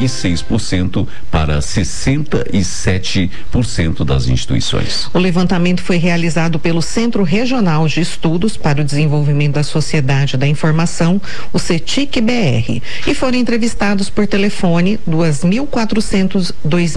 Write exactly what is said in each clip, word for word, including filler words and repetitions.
e seis por cento para sessenta e sete por cento das instituições. O levantamento foi realizado pelo Centro Regional de Estudos para o Desenvolvimento da Sociedade da Informação, o CETIC-B R, e foram entrevistados por telefone dois mil quatrocentos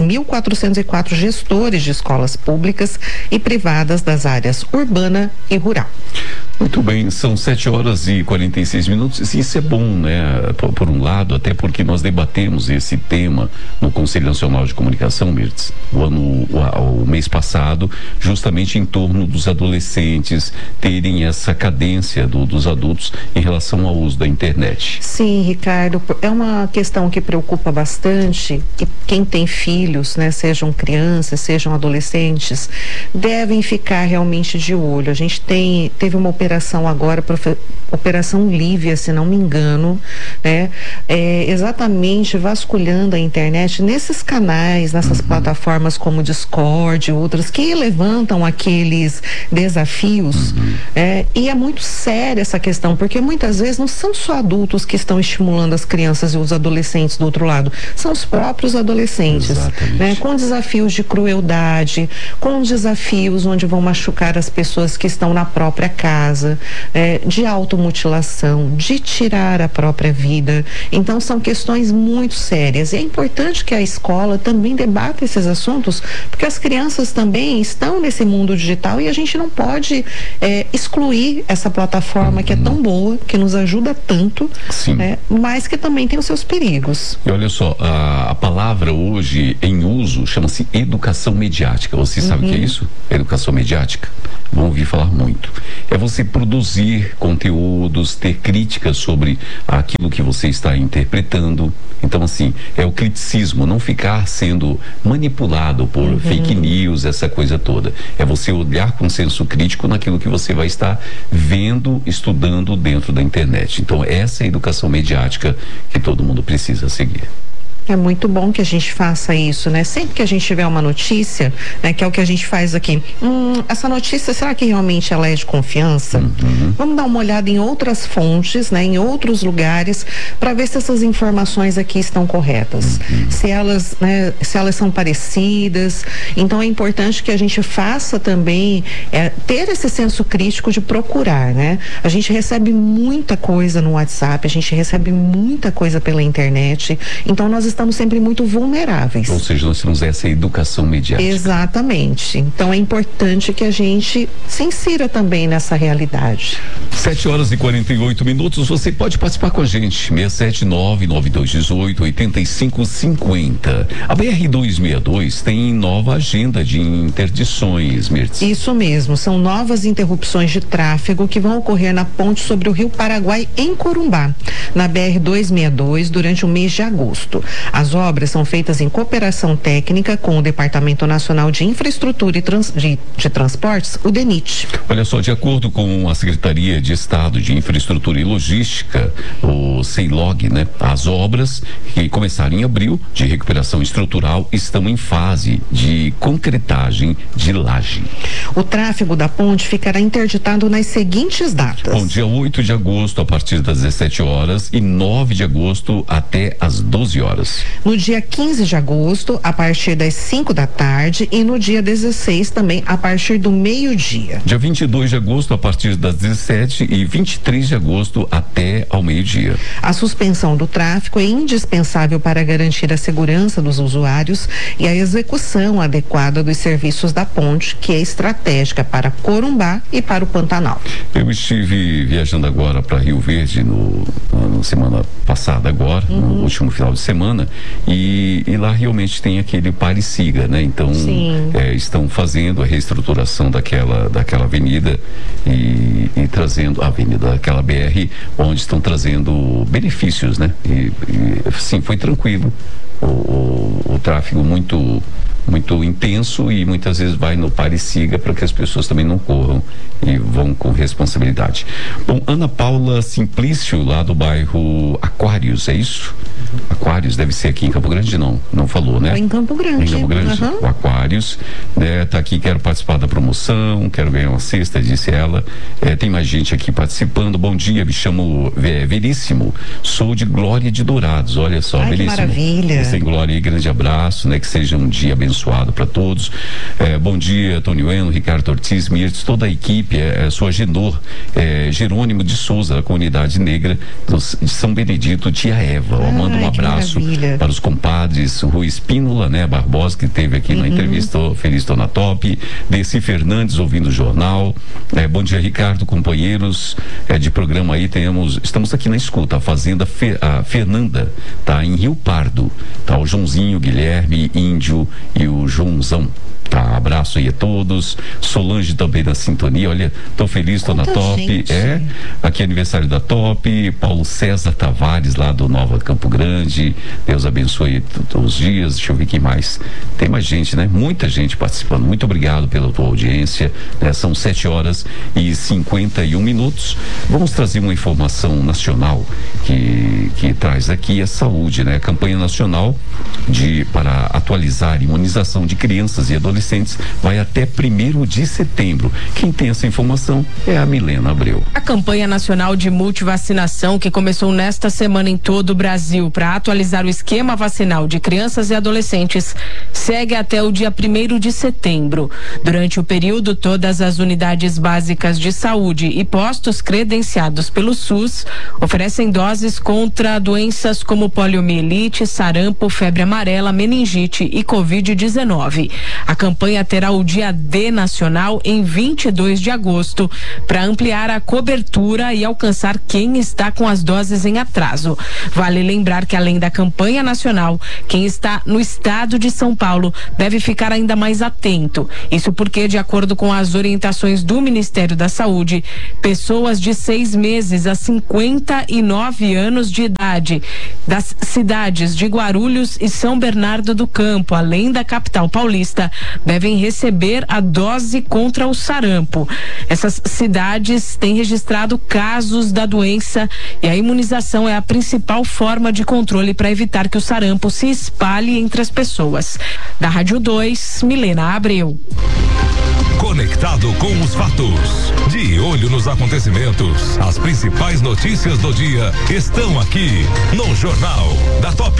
e quatro gestores de escolas públicas e privadas das áreas urbana e rural. Muito bem, são sete horas e quarenta e seis minutos. Isso é bom, né? Por, por um lado, até porque nós debatemos esse tema no Conselho Nacional de Comunicação, Mirtz, o ano, o, o mês passado, justamente em torno dos adolescentes terem essa cadência do, dos adultos em relação ao uso da internet. Sim, Ricardo, é uma questão que preocupa bastante, e quem tem filhos, né, sejam crianças, sejam adolescentes, devem ficar realmente de olho. A gente tem, teve uma operação operação agora, profe, Operação Lívia, se não me engano, né? É, exatamente vasculhando a internet nesses canais, nessas uhum. plataformas como Discord e outras que levantam aqueles desafios, uhum. é, e é muito séria essa questão, porque muitas vezes não são só adultos que estão estimulando as crianças e os adolescentes do outro lado, são os próprios adolescentes, né? Com desafios de crueldade, com desafios onde vão machucar as pessoas que estão na própria casa, É, de automutilação, de tirar a própria vida. Então são questões muito sérias, e é importante que a escola também debata esses assuntos, porque as crianças também estão nesse mundo digital e a gente não pode é, excluir essa plataforma que é tão boa, que nos ajuda tanto, né, mas que também tem os seus perigos. E olha só, a, a palavra hoje em uso chama-se educação mediática. Você sabe o uhum. que é isso? Educação mediática? Vão ouvir falar muito. É você produzir conteúdos, ter críticas sobre aquilo que você está interpretando. Então, assim, é o criticismo, não ficar sendo manipulado por uhum. fake news, essa coisa toda. É você olhar com senso crítico naquilo que você vai estar vendo, estudando dentro da internet. Então, essa é a educação mediática que todo mundo precisa seguir. É muito bom que a gente faça isso, né? Sempre que a gente tiver uma notícia, né, que é o que a gente faz aqui, hum, essa notícia, será que realmente ela é de confiança? Uhum. Vamos dar uma olhada em outras fontes, né, em outros lugares, para ver se essas informações aqui estão corretas, uhum. se elas, né, se elas são parecidas. Então é importante que a gente faça também, é, ter esse senso crítico de procurar, né? A gente recebe muita coisa no WhatsApp, a gente recebe muita coisa pela internet, então nós estamos estamos sempre muito vulneráveis. Ou seja, nós temos essa educação mediática. Exatamente. Então é importante que a gente se insira também nessa realidade. sete horas e quarenta e oito minutos, você pode participar com a gente. seis sete nove, nove dois um oito, oito cinco cinco zero. A B R duzentos e sessenta e dois tem nova agenda de interdições, Mirtz. Isso mesmo, são novas interrupções de tráfego que vão ocorrer na ponte sobre o Rio Paraguai, em Corumbá, na B R duzentos e sessenta e dois, durante o mês de agosto. As obras são feitas em cooperação técnica com o Departamento Nacional de Infraestrutura e Trans, de, de Transportes, o DENIT. Olha só, de acordo com a Secretaria de Estado de Infraestrutura e Logística, o SEILOG, né, as obras que começaram em abril de recuperação estrutural estão em fase de concretagem de laje. O tráfego da ponte ficará interditado nas seguintes datas. Bom, dia oito de agosto a partir das dezessete horas e nove de agosto até as doze horas. No dia quinze de agosto, a partir das cinco da tarde, e no dia dezesseis também, a partir do meio-dia. Dia vinte e dois de agosto, a partir das dezessete e vinte e três de agosto até ao meio-dia. A suspensão do tráfego é indispensável para garantir a segurança dos usuários e a execução adequada dos serviços da ponte, que é estratégica para Corumbá e para o Pantanal. Eu estive viajando agora para Rio Verde no, na semana passada agora, uhum. no último final de semana, e, e lá realmente tem aquele pare e siga, né? Então é, estão fazendo a reestruturação daquela, daquela avenida e, e trazendo a avenida daquela B R, onde estão trazendo benefícios, né? E, e sim, foi tranquilo, o, o, o tráfego muito muito intenso e muitas vezes vai no pare e siga para que as pessoas também não corram e vão com responsabilidade. Bom, Ana Paula Simplício, lá do bairro Aquários, é isso? Aquários, deve ser aqui em Campo Grande, não, não falou, né? Em Campo Grande. Em Campo Grande, uhum. O Aquários, né, tá aqui, quero participar da promoção, quero ganhar uma cesta, disse ela. É, tem mais gente aqui participando. Bom dia, me chamo é, Veríssimo, sou de Glória de Dourados, olha só, Ai, Veríssimo. Que maravilha. Sem Glória e grande abraço, né, que seja um dia abençoado para todos. É, bom dia, Tony Bueno, Ricardo Ortiz, Mirtes, toda a equipe, é, é, sou Agenor, é, Jerônimo de Souza, da comunidade negra do, de São Benedito, tia Eva. Ó, manda um abraço para os compadres Rui Espínola, né, Barbosa, que esteve aqui uhum. na entrevista, Feliz Tô na Top, Desi Fernandes ouvindo o jornal. É, bom dia, Ricardo, companheiros é, de programa aí, temos, estamos aqui na escuta, a Fazenda Fe, a Fernanda, tá em Rio Pardo, tá o Joãozinho, Guilherme, Índio e o Joãozão. Tá, abraço aí a todos. Solange também na sintonia. Olha, tô feliz, tô Quanta na Top. Gente. É, aqui é aniversário da Top. Paulo César Tavares, lá do Nova Campo Grande. Deus abençoe todos os dias. Deixa eu ver quem mais. Tem mais gente, né? Muita gente participando. Muito obrigado pela tua audiência. Né? São sete horas e cinquenta e um minutos. Vamos trazer uma informação nacional que, que traz aqui a saúde, né? A campanha nacional de, para atualizar a imunização de crianças e adolescentes vai até primeiro de setembro. Quem tem essa informação é a Milena Abreu. A campanha nacional de multivacinação, que começou nesta semana em todo o Brasil para atualizar o esquema vacinal de crianças e adolescentes, segue até o dia primeiro de setembro. Durante o período, todas as unidades básicas de saúde e postos credenciados pelo SUS oferecem doses contra doenças como poliomielite, sarampo, febre amarela, meningite e covid dezenove. A campanha terá o dia D nacional em vinte e dois de agosto para ampliar a cobertura e alcançar quem está com as doses em atraso. Vale lembrar que, além da campanha nacional, quem está no estado de São Paulo deve ficar ainda mais atento. Isso porque, de acordo com as orientações do Ministério da Saúde, pessoas de seis meses a cinquenta e nove anos de idade das cidades de Guarulhos e São Bernardo do Campo, além da capital paulista, devem receber a dose contra o sarampo. Essas cidades têm registrado casos da doença e a imunização é a principal forma de controle para evitar que o sarampo se espalhe entre as pessoas. Da Rádio dois, Milena Abreu. Conectado com os fatos, de olho nos acontecimentos, as principais notícias do dia estão aqui no Jornal da Top.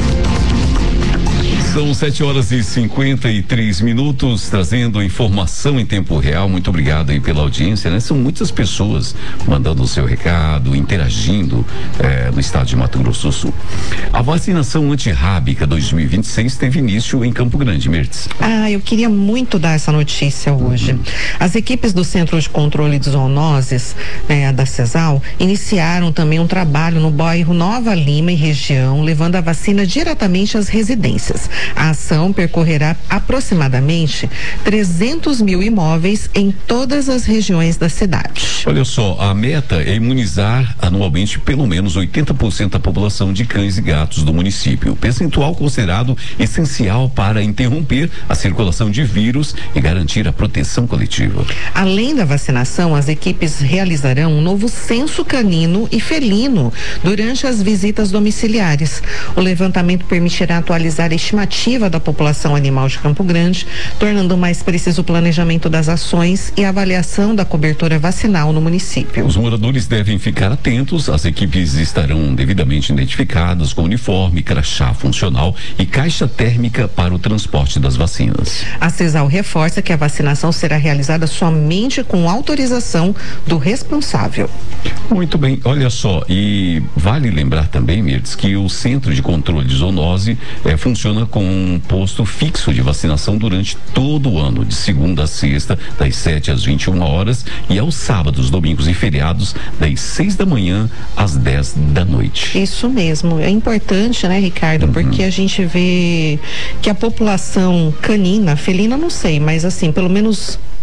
São sete horas e cinquenta e três minutos, trazendo informação em tempo real. Muito obrigado aí pela audiência, né? São muitas pessoas mandando o seu recado, interagindo eh, no estado de Mato Grosso do Sul. A vacinação antirrábica dois mil e vinte e seis teve início em Campo Grande, Mirtes. Ah, eu queria muito dar essa notícia hoje. Uhum. As equipes do Centro de Controle de Zoonoses, né, da CESAL, iniciaram também um trabalho no bairro Nova Lima e região, levando a vacina diretamente às residências. A ação percorrerá aproximadamente trezentos mil imóveis em todas as regiões da cidade. Olha só, a meta é imunizar anualmente pelo menos oitenta por cento da população de cães e gatos do município, percentual considerado essencial para interromper a circulação de vírus e garantir a proteção coletiva. Além da vacinação, as equipes realizarão um novo censo canino e felino durante as visitas domiciliares. O levantamento permitirá atualizar a estimativa da população animal de Campo Grande, tornando mais preciso o planejamento das ações e a avaliação da cobertura vacinal no município. Os moradores devem ficar atentos, as equipes estarão devidamente identificadas com uniforme, crachá funcional e caixa térmica para o transporte das vacinas. A CESAL reforça que a vacinação será realizada somente com autorização do responsável. Muito bem, olha só, e vale lembrar também, Mirtes, que o Centro de Controle de Zoonose eh, funciona com um posto fixo de vacinação durante todo o ano, de segunda a sexta, das sete às vinte e uma horas, e aos sábados, domingos e feriados, das seis da manhã às dez da noite. Isso mesmo, é importante, né, Ricardo, uhum. porque a gente vê que a população canina, felina não sei, mas assim, pelo menos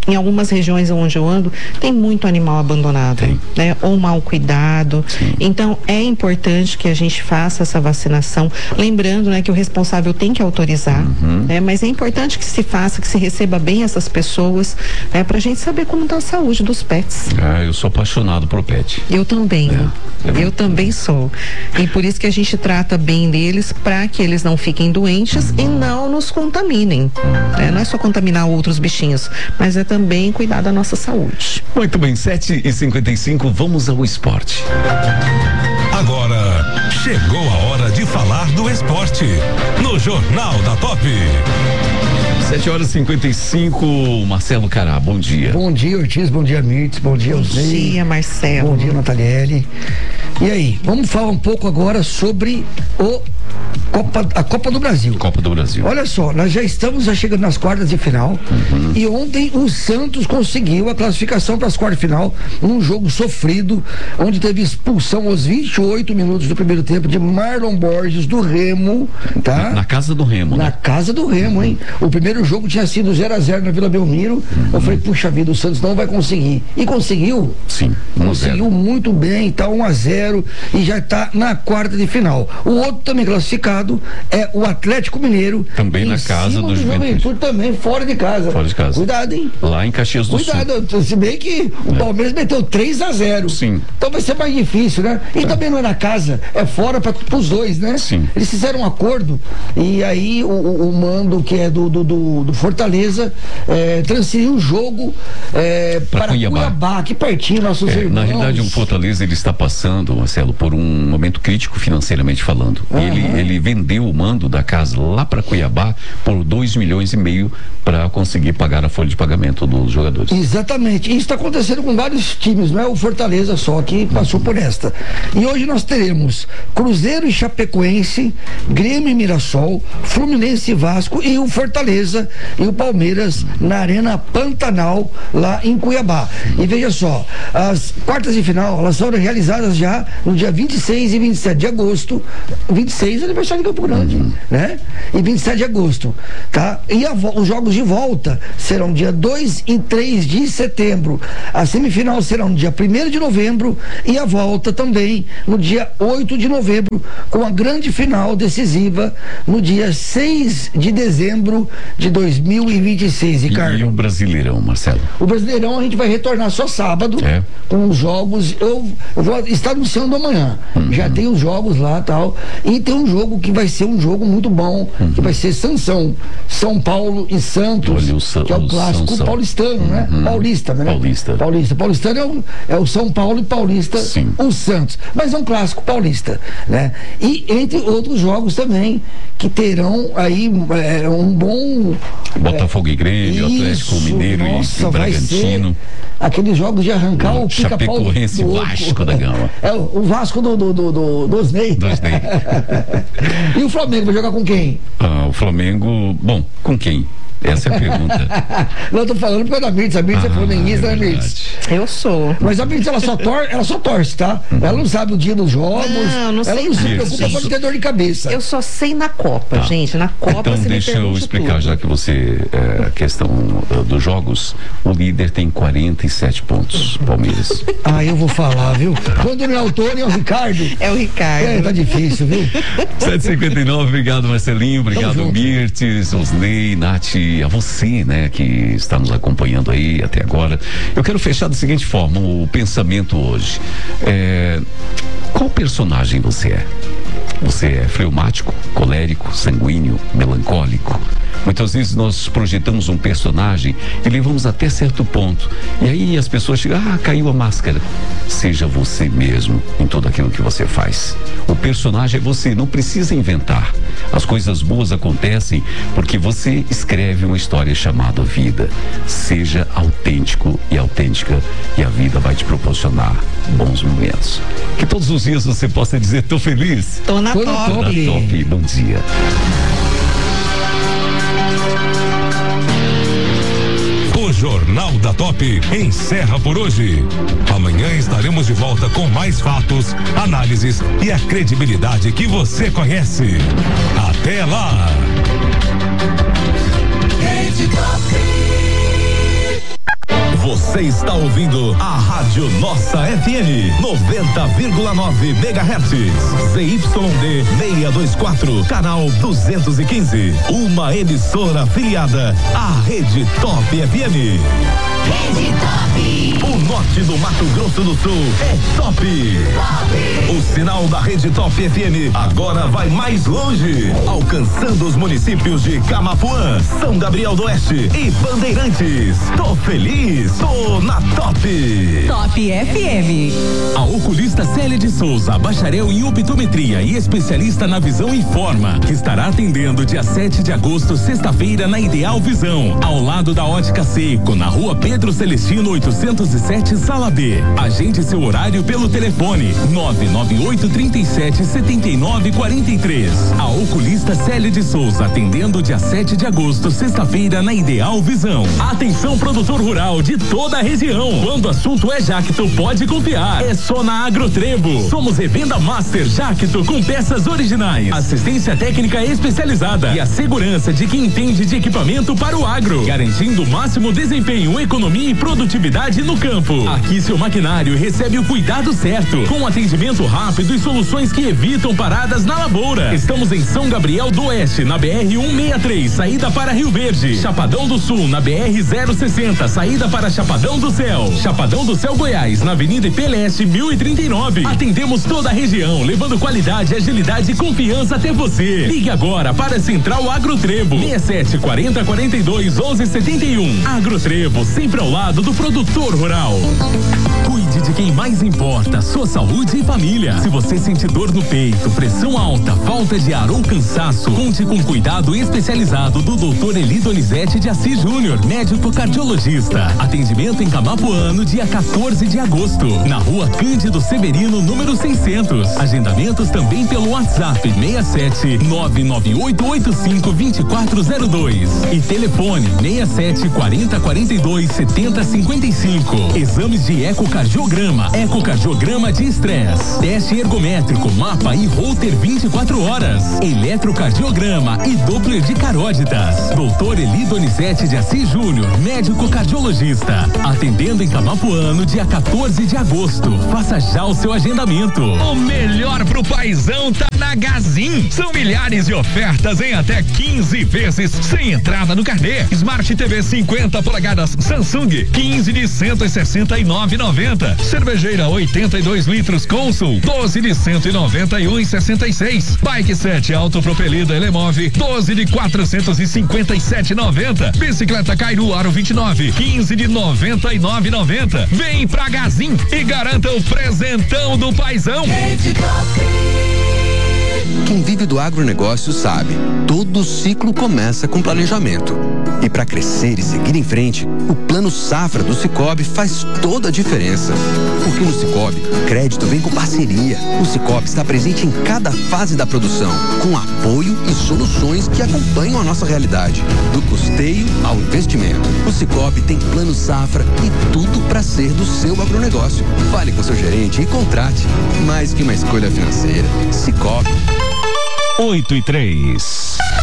em algumas regiões onde eu ando, tem muito animal abandonado, tem. né? Ou mal cuidado. Sim. Então, é importante que a gente faça essa vacinação, lembrando, né, que o responsável tem que autorizar, uhum. né? Mas é importante que se faça, que se receba bem essas pessoas, né? Pra gente saber como está a saúde dos pets. Ah, eu sou apaixonado por pet. Eu também. É. É. Eu também sou. E por isso que a gente trata bem deles, para que eles não fiquem doentes uhum. e não nos contaminem. Uhum. É, não é só contaminar outros bichinhos, mas é também cuidar da nossa saúde. Muito bem, sete e cinquenta e cinco, vamos ao esporte. Agora, chegou a hora de falar do esporte, no Jornal da Top. sete horas e cinquenta e cinco, Marcelo Cará, bom dia. Bom dia, Ortiz, bom dia, Mirtz, bom dia, Osnei. Bom dia, Marcelo. Bom dia, Nataliele. E aí, vamos falar um pouco agora sobre o Copa, a Copa do Brasil. Copa do Brasil. Olha só, nós já estamos já chegando nas quartas de final, uhum. e ontem o Santos conseguiu a classificação para as quartas de final num jogo sofrido, onde teve expulsão aos vinte e oito minutos do primeiro tempo de Marlon Borges do Remo, tá? Na, na casa do Remo, Na né? casa do Remo, hein? O primeiro jogo tinha sido zero a zero na Vila Belmiro. Uhum. Eu falei, puxa vida, o Santos não vai conseguir. E conseguiu. Sim. Conseguiu muito bem, tá um a zero e já tá na quarta de final. O outro também classificado é o Atlético Mineiro. Também na casa do, do Juventude. Também, fora de casa. Fora de casa. Cuidado, hein? Lá em Caxias do Cuidado, Sul. Cuidado, se bem que o é. Palmeiras meteu três a zero. Sim. Então vai ser mais difícil, né? E é. também não é na casa, é fora para os dois, né? Sim. Eles fizeram um acordo e aí o, o, o mando que é do, do, do, do Fortaleza é, transferiu o jogo é, para Cuiabá. Cuiabá, aqui pertinho, nossos é, irmãos. Na realidade, o Fortaleza ele está passando, Marcelo, por um momento crítico financeiramente falando. Uhum. Ele, ele vendeu o mando da casa lá para Cuiabá por dois milhões e meio para conseguir pagar a folha de pagamento dos jogadores. Exatamente. Isso está acontecendo com vários times, não é o Fortaleza só que passou por esta. E hoje nós teremos Cruzeiro e Chapecoense, Grêmio e Mirassol, Fluminense e Vasco e o Fortaleza e o Palmeiras na Arena Pantanal, lá em Cuiabá. E veja só, as quartas de final, elas foram realizadas já no dia vinte e seis e vinte e sete de agosto. vinte e seis é aniversário de Campo Grande, uhum. né? E vinte e sete de agosto, tá? E a, os jogos de volta serão dia dois e três de setembro. A semifinal será no dia primeiro de novembro e a volta também no dia oito de novembro, com a grande final decisiva no dia seis de dezembro de dois mil e vinte e seis, Ricardo. E, e o Brasileirão, Marcelo? O Brasileirão a gente vai retornar só sábado, é. com os jogos. Eu, eu vou estar anunciando amanhã. Uhum. Já tem os jogos lá e tal. E tem um jogo que vai ser um jogo muito bom, uhum. que vai ser Sansão. São Paulo e Santos, Olha, o Sa- que é o, o clássico Sansão. paulistano, né? Uhum. Paulista, né? Paulista. Paulista. Paulistano é o, é o São Paulo e Paulista, Sim. o Santos. Mas é um clássico paulista, né? E entre outros jogos também, que terão aí é, um bom... Botafogo é, e Grêmio, isso, Atlético Mineiro nossa, e o Bragantino. Aqueles jogos de arrancar o, o pica-pau Chapecoense do Vasco da Gama. É o, o Vasco do, do, do, do, do Osnei. Do Osnei. E o Flamengo vai jogar com quem? Ah, o Flamengo, bom, com quem? Essa é a pergunta. Não, eu tô falando porque a Mirtz, a Mirtz ah, é flamenguista, é né, Mirtz? Eu sou. Mas a Mirtz, ela só torce, ela só torce, tá? Uhum. Ela não sabe o dia dos jogos. Não, não sei. Ela não se preocupa pra não ter dor de cabeça. Eu só sei na Copa, tá. gente. Na Copa então, você deixa me eu explicar, tudo. já que você, é, a questão uh, dos jogos, o líder tem quarenta e sete pontos, Palmeiras. Ah, eu vou falar, viu? Quando não é o Tony, é o Ricardo. É o Ricardo. É, tá difícil, viu? sete e cinquenta e nove, obrigado, Marcelinho, obrigado, Mirtz, Osnei, Nath, a você, né, que está nos acompanhando aí até agora. Eu quero fechar da seguinte forma o pensamento hoje. É, qual personagem você é? Você é fleumático, colérico, sanguíneo, melancólico? Muitas vezes nós projetamos um personagem e levamos até certo ponto. E aí as pessoas chegam, ah, caiu a máscara. Seja você mesmo em tudo aquilo que você faz. O personagem é você, não precisa inventar. As coisas boas acontecem porque você escreve uma história chamada vida. Seja autêntico e autêntica e a vida vai te proporcionar bons momentos. Que todos os dias você possa dizer, tô feliz. Tô na tô top. Tô na top. Bom dia. O Jornal da Top encerra por hoje. Amanhã estaremos de volta com mais fatos, análises e a credibilidade que você conhece. Até lá! Rede Top. Você está ouvindo a Rádio Nossa F M noventa vírgula nove megahertz, Z Y D seiscentos e vinte e quatro, canal duzentos e quinze, uma emissora afiliada à Rede Top F M. Rede Top. O norte do Mato Grosso do Sul é top. Top. O sinal da Rede Top F M agora vai mais longe, alcançando os municípios de Camapuã, São Gabriel do Oeste e Bandeirantes. Tô feliz, tô na Top. Top F M. A oculista Célia de Souza, bacharel em optometria e especialista na visão, informa que estará atendendo dia sete de agosto, sexta-feira, na Ideal Visão, ao lado da Ótica Seco, na rua Pedro Celestino oitocentos e sete, sala B. Agende seu horário pelo telefone nove nove oito, trinta e sete, setenta e nove, quarenta e três. A oculista Célia de Souza, atendendo dia sete de agosto, sexta-feira, na Ideal Visão. Atenção, produtor rural de toda a região. Quando o assunto é Jacto, pode confiar. É só na Agrotrevo. Somos revenda Master Jacto com peças originais, assistência técnica especializada e a segurança de quem entende de equipamento para o agro, garantindo o máximo desempenho, economia e produtividade no campo. Aqui seu maquinário recebe o cuidado certo, com atendimento rápido e soluções que evitam paradas na lavoura. Estamos em São Gabriel do Oeste, na B R cento e sessenta e três, saída para Rio Verde. Chapadão do Sul, na B R zero sessenta, saída para Chapadão do Céu. Chapadão do Céu, Goiás, na Avenida I P L S mil e trinta e nove. Atendemos toda a região, levando qualidade, agilidade e confiança até você. Ligue agora para a Central Agrotrevo, seis sete quarenta, quarenta e dois, onze, setenta e um. Agrotrevo, sempre ao lado do produtor rural. Cuide de quem mais importa, sua saúde e família. Se você sente dor no peito, pressão alta, falta de ar ou cansaço, conte com cuidado especializado do doutor Eli Donizete de Assis Júnior, médico cardiologista. Atendimento em Camapuã no dia quatorze de agosto, na rua Cândido Severino, número seiscentos. Agendamentos também pelo WhatsApp seis sete nove nove oito oito cinco dois quatro zero dois e telefone seis sete quarenta, quarenta e dois, setenta, cinquenta e cinco. Exames de ecocardiograma, ecocardiograma de estresse, teste ergométrico, mapa e holter vinte e quatro horas, eletrocardiograma e Doppler de carótidas. doutor Eli Donizete de Assis Júnior, médico cardiologista, atendendo em Camapuã no dia quatorze de agosto. Faça já o seu agendamento. O melhor pro paizão tá na Gazin. São milhares de ofertas em até quinze vezes sem entrada no carnê. Smart T V cinquenta polegadas Samsung, quinze de cento e sessenta e nove reais e noventa centavos. Cervejeira oitenta e dois litros Consul, doze de cento e noventa e um reais e sessenta e seis centavos. Bike sete autopropelida Elemove, doze de quatrocentos e cinquenta e sete reais e noventa centavos. Bicicleta Kairu Aro vinte e nove, quinze de noventa e nove reais e noventa centavos. Vem pra Gazin e garanta o presentão do paizão. Quem vive do agronegócio sabe, todo ciclo começa com planejamento. E para crescer e seguir em frente, o Plano Safra do Sicoob faz toda a diferença. Porque no Sicoob, crédito vem com parceria. O Sicoob está presente em cada fase da produção, com apoio e soluções que acompanham a nossa realidade, do custeio ao investimento. O Sicoob tem Plano Safra e tudo para ser do seu agronegócio. Fale com seu gerente e contrate. Mais que uma escolha financeira, Sicoob. oito e três.